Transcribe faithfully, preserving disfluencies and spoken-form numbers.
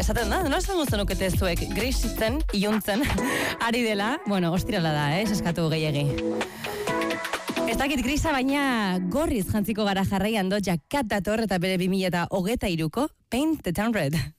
esaten da, nola esan guztan ukete zuek, grisitzen, iuntzen, ari dela, bueno, ostirala da, eh, eskatu gehiagi. Ez dakit grisa, baina gorriz jantziko gara jarraian do, jakat dator eta bere bi mila hogeita hiruko Paint the Town Red.